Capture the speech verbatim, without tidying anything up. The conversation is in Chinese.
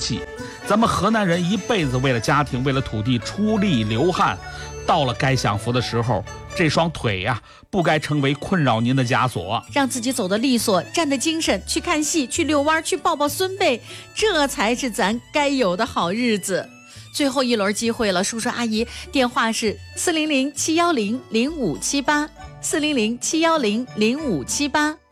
气。咱们河南人一辈子为了家庭，为了土地出力流汗，到了该享福的时候，这双腿呀、啊，不该成为困扰您的枷锁。 让自己走得利索，站得精神，去看戏，去遛弯，去抱抱孙辈，这才是咱该有的好日子。最后一轮机会了，叔叔阿姨，电话是四零零七幺零零五七八，四零零七幺零零五七八。